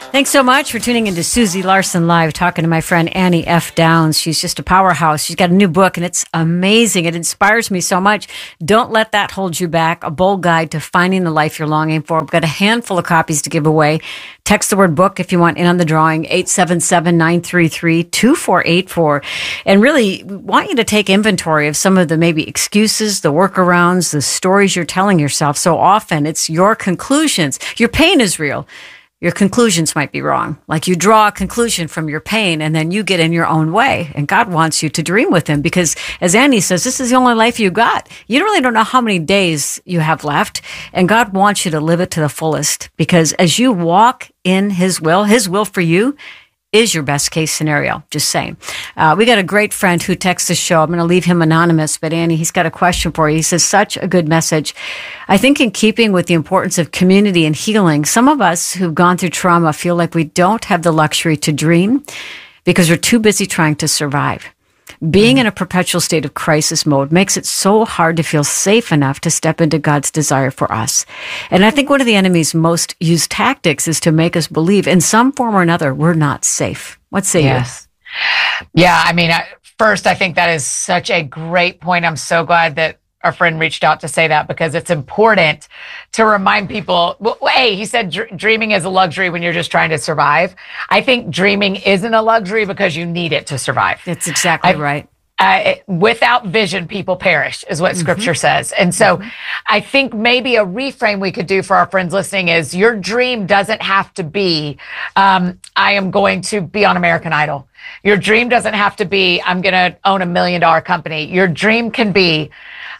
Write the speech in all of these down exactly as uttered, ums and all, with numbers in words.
Thanks so much for tuning into Susie Larson Live, talking to my friend Annie F. Downs. She's just a powerhouse. She's got a new book, and it's amazing. It inspires me so much. Don't let that hold you back. A bold guide to finding the life you're longing for. We've got a handful of copies to give away. Text the word book if you want in on the drawing, eight seven seven, nine three three, two four eight four. And really, we want you to take inventory of some of the maybe excuses, the workarounds, the stories you're telling yourself. So often, it's your conclusions. Your pain is real. Your conclusions might be wrong. Like you draw a conclusion from your pain and then you get in your own way. And God wants you to dream with him because, as Annie says, this is the only life you got. You really don't know how many days you have left. And God wants you to live it to the fullest because as you walk in his will, his will for you is your best case scenario. Just saying. Uh, we got a great friend who texts the show. I'm going to leave him anonymous, but Annie, he's got a question for you. He says, such a good message. I think in keeping with the importance of community and healing, some of us who've gone through trauma feel like we don't have the luxury to dream because we're too busy trying to survive. Being in a perpetual state of crisis mode makes it so hard to feel safe enough to step into God's desire for us. And I think one of the enemy's most used tactics is to make us believe in some form or another we're not safe. What say yes. you? Yeah, I mean, first, I think that is such a great point. I'm so glad that our friend reached out to say that because it's important to remind people, well, hey, he said dr- dreaming is a luxury when you're just trying to survive. I think dreaming isn't a luxury because you need it to survive. That's exactly I, right. Uh, without vision, people perish is what mm-hmm. scripture says. And so mm-hmm. I think maybe a reframe we could do for our friends listening is your dream doesn't have to be, um, I am going to be on American Idol. Your dream doesn't have to be, I'm going to own a million dollar company. Your dream can be,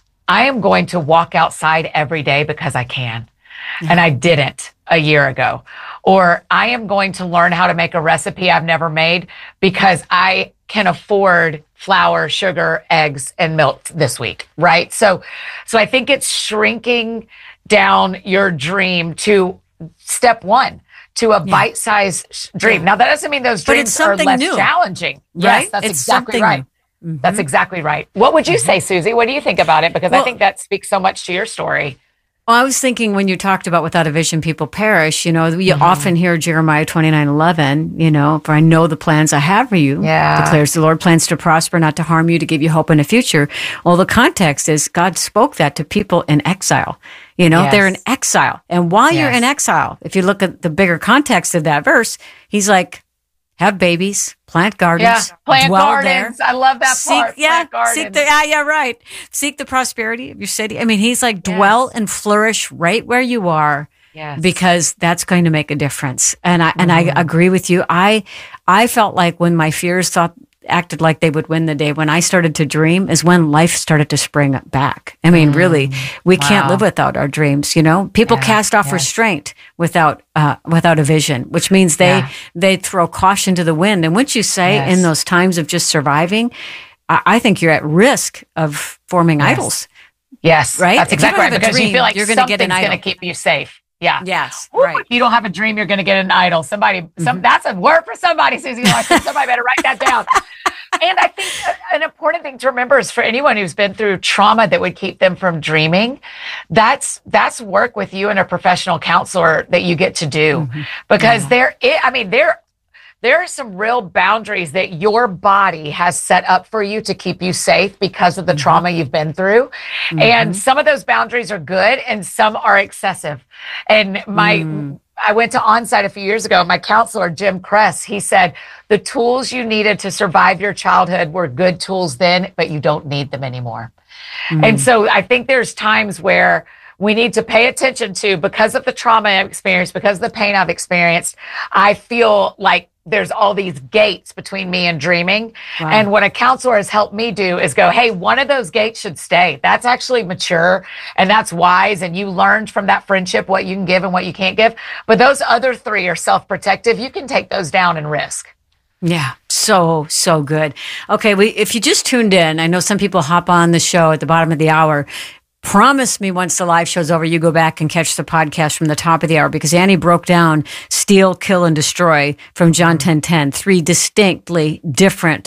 I am going to walk outside every day because I can. Yeah. And I didn't a year ago. Or I am going to learn how to make a recipe I've never made because I can afford flour, sugar, eggs, and milk this week, right? So, so I think it's shrinking down your dream to step one, to a yeah. bite-sized dream. Now, that doesn't mean those dreams are less new. challenging. Right? Yes, that's it's exactly right. New. Mm-hmm. That's exactly right. What would you mm-hmm. say, Susie? What do you think about it? Because well, I think that speaks so much to your story. Well, I was thinking when you talked about without a vision, people perish, you know, you mm-hmm. often hear Jeremiah twenty-nine eleven, you know, for I know the plans I have for you, yeah. declares the Lord, plans to prosper, not to harm you, to give you hope in the future. Well, the context is God spoke that to people in exile. You know, yes. they're in exile. And while yes. you're in exile, if you look at the bigger context of that verse, he's like, have babies, plant gardens, yeah, plant dwell gardens. there. I love that seek, part. Yeah, plant seek the, yeah, yeah, right. Seek the prosperity of your city. I mean, he's like, dwell yes. and flourish right where you are, yes. because that's going to make a difference. And I mm. and I agree with you. I I felt like when my fears thought acted like they would win the day, when I started to dream, is when life started to spring back. I mean, mm. really, we wow. can't live without our dreams. You know, people yeah, cast off yeah. restraint without uh, without a vision, which means they yeah. they throw caution to the wind. And wouldn't you say, yes. in those times of just surviving, I, I think you're at risk of forming yes. idols. Yes, right. That's if exactly right. Because dream, you feel like you're something's going to get an going to keep you safe. Yeah. Yes. Ooh, right. If you don't have a dream, you're going to get an idol. Somebody, some mm-hmm. that's a word for somebody, Susie Larson. Somebody better write that down. And I think an important thing to remember is for anyone who's been through trauma that would keep them from dreaming, that's that's work with you and a professional counselor that you get to do. Mm-hmm. Because yeah. there, is, I mean, there, there are some real boundaries that your body has set up for you to keep you safe because of the mm-hmm. trauma you've been through. Mm-hmm. And some of those boundaries are good and some are excessive. And my... Mm. I went to Onsite a few years ago. My counselor, Jim Kress, he said, the tools you needed to survive your childhood were good tools then, but you don't need them anymore. Mm. And so I think there's times where we need to pay attention to, because of the trauma I've experienced, because of the pain I've experienced, I feel like there's all these gates between me and dreaming. Wow. And what a counselor has helped me do is go, hey, one of those gates should stay. That's actually mature and that's wise. And you learned from that friendship what you can give and what you can't give. But those other three are self-protective. You can take those down and risk. Yeah. So, so good. Okay. We, if you just tuned in, I know some people hop on the show at the bottom of the hour. Promise me once the live show's over, you go back and catch the podcast from the top of the hour, because Annie broke down steal, kill, and destroy from John ten ten, three distinctly different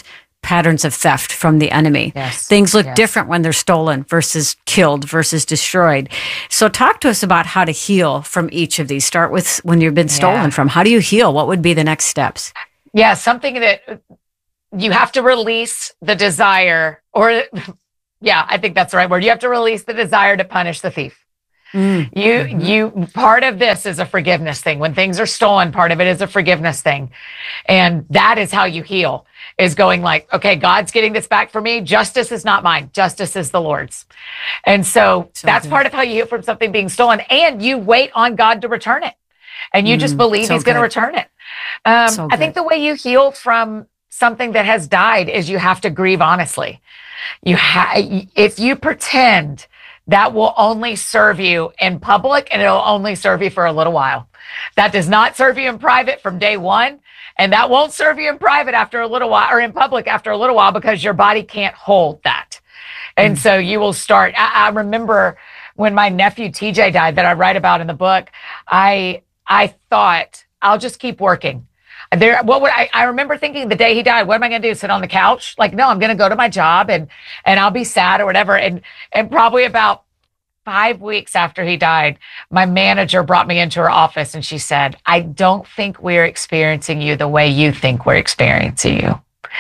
patterns of theft from the enemy. Yes. Things look Yes. different when they're stolen versus killed versus destroyed. So talk to us about how to heal from each of these. Start with when you've been stolen Yeah. from. How do you heal? What would be the next steps? Yeah, something that you have to release the desire, or yeah, I think that's the right word. You have to release the desire to punish the thief. Mm. You, Mm-hmm. you, part of this is a forgiveness thing. When things are stolen, part of it is a forgiveness thing. And that is how you heal, is going like, okay, God's getting this back for me. Justice is not mine. Justice is the Lord's. And so, So that's good. part of how you heal from something being stolen, and you wait on God to return it. And you just Mm, believe so he's going to good. return it. Um, So I think good. the way you heal from something that has died is you have to grieve honestly. You ha- if you pretend, that will only serve you in public, and it'll only serve you for a little while. That does not serve you in private from day one. And that won't serve you in private after a little while, or in public after a little while, because your body can't hold that. And so you will start. I, I remember when my nephew T J died, that I write about in the book, I, I thought, I'll just keep working. There, what would I, I remember thinking the day he died, what am I going to do? Sit on the couch? Like, no, I'm going to go to my job, and, and I'll be sad or whatever. And, and probably about five weeks after he died, my manager brought me into her office, and she said, I don't think we're experiencing you the way you think we're experiencing you.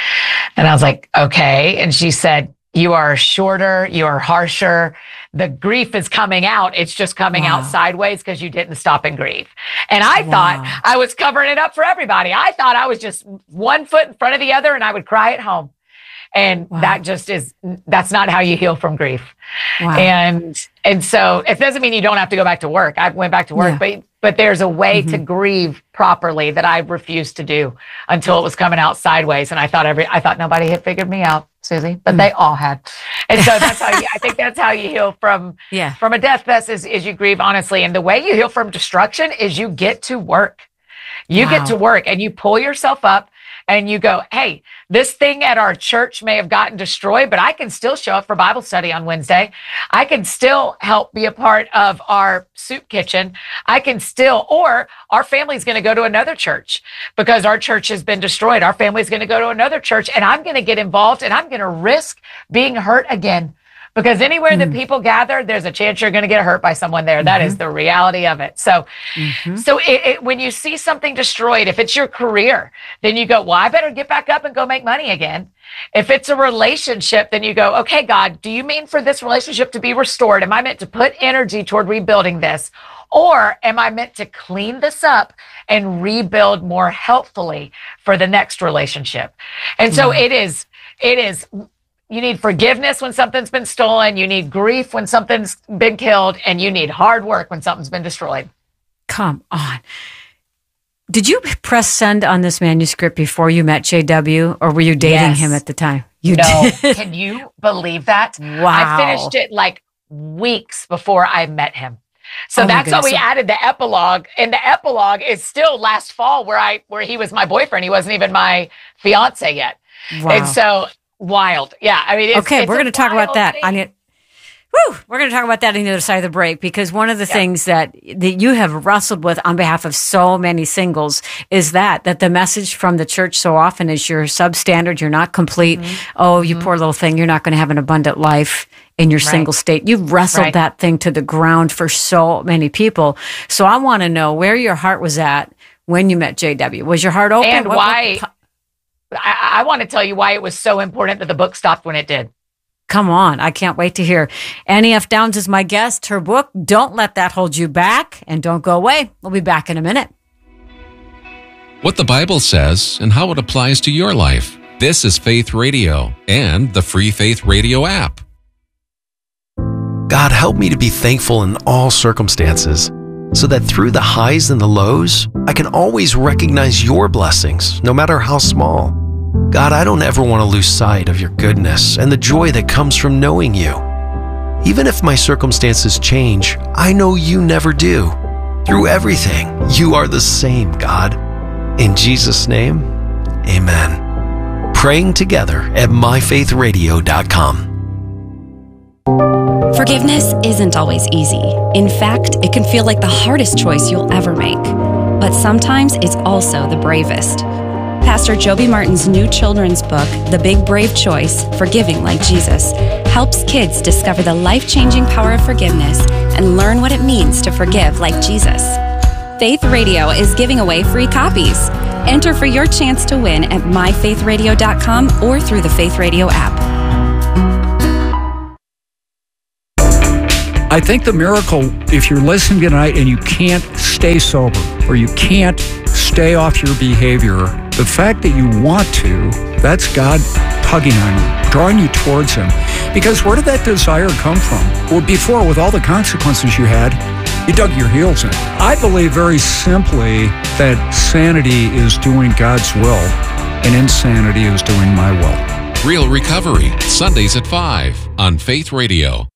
And I was like, okay. And she said, you are shorter, you are harsher. The grief is coming out. It's just coming Wow. out sideways because you didn't stop and grieve. And I Wow. thought I was covering it up for everybody. I thought I was just one foot in front of the other, and I would cry at home. And Wow. that just is, that's not how you heal from grief. Wow. And, and so it doesn't mean you don't have to go back to work. I went back to work, Yeah. but, but there's a way Mm-hmm. to grieve properly that I refused to do until it was coming out sideways. And I thought every, I thought nobody had figured me out, Susie, but Mm. they all had. And so that's how you, I think that's how you heal from, Yeah. from a deathbed, is, is you grieve honestly. And the way you heal from destruction is you get to work. You Wow. get to work, and you pull yourself up, and you go, hey, this thing at our church may have gotten destroyed, but I can still show up for Bible study on Wednesday. I can still help be a part of our soup kitchen. I can still, or our family's going to go to another church because our church has been destroyed. Our family's going to go to another church, and I'm going to get involved, and I'm going to risk being hurt again. Because anywhere that people gather, there's a chance you're going to get hurt by someone there. That is the reality of it. So, Mm-hmm. so it, it, when you see something destroyed, if it's your career, then you go, well, I better get back up and go make money again. If it's a relationship, then you go, okay, God, do you mean for this relationship to be restored? Am I meant to put energy toward rebuilding this? Or am I meant to clean this up and rebuild more healthfully for the next relationship? And so it is, it is, you need forgiveness when something's been stolen. You need grief when something's been killed, and you need hard work when something's been destroyed. Come on. Did you press send on this manuscript before you met J W, or were you dating Yes. him at the time? You No, did. can you believe that? Wow. I finished it like weeks before I met him. So Oh my that's why we goodness. added the epilogue, and the epilogue is still last fall, where I where he was my boyfriend. He wasn't even my fiance yet. Wow. And so wild. Yeah. I mean, it's, Okay, it's we're a going to talk about wild that thing. on it. Woo! We're going to talk about that on the other side of the break, because one of the Yeah. things that that you have wrestled with on behalf of so many singles is that that the message from the church so often is you're substandard, you're not complete. Mm-hmm. Oh, you poor little thing, you're not going to have an abundant life in your Right. single state. You've wrestled Right. that thing to the ground for so many people. So I want to know where your heart was at when you met J W. Was your heart open? And What- why- what- I, I want to tell you why it was so important that the book stopped when it did. Come on. I can't wait to hear. Annie F. Downs is my guest. Her book, Don't Let That Hold You Back. And don't go away. We'll be back in a minute. What the Bible says and how it applies to your life. This is Faith Radio and the free Faith Radio app. God, help me to be thankful in all circumstances, so that through the highs and the lows, I can always recognize your blessings, no matter how small. God, I don't ever want to lose sight of your goodness and the joy that comes from knowing you. Even if my circumstances change, I know you never do. Through everything, you are the same, God. In Jesus' name, amen. Praying together at my faith radio dot com. Forgiveness isn't always easy. In fact, it can feel like the hardest choice you'll ever make. But sometimes it's also the bravest. Pastor Joby Martin's new children's book, The Big Brave Choice, Forgiving Like Jesus, helps kids discover the life-changing power of forgiveness and learn what it means to forgive like Jesus. Faith Radio is giving away free copies. Enter for your chance to win at my faith radio dot com or through the Faith Radio app. I think the miracle, if you're listening tonight and you can't stay sober or you can't stay off your behavior, the fact that you want to, that's God tugging on you, drawing you towards Him. Because where did that desire come from? Well, before, with all the consequences you had, you dug your heels in. I believe very simply that sanity is doing God's will and insanity is doing my will. Real Recovery, Sundays at five on Faith Radio.